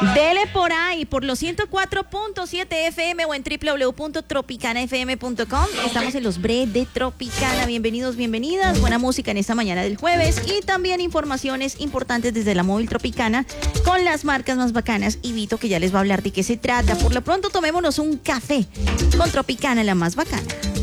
Dele por ahí, por los 104.7 FM o en www.tropicanafm.com. Estamos en los Bre de Tropicana. Bienvenidos, bienvenidas. Buena música en esta mañana del jueves y también informaciones importantes desde la móvil Tropicana con las marcas más bacanas y Vito, que ya les va a hablar de qué se trata. Por lo pronto, tomémonos un café con Tropicana, la más bacana.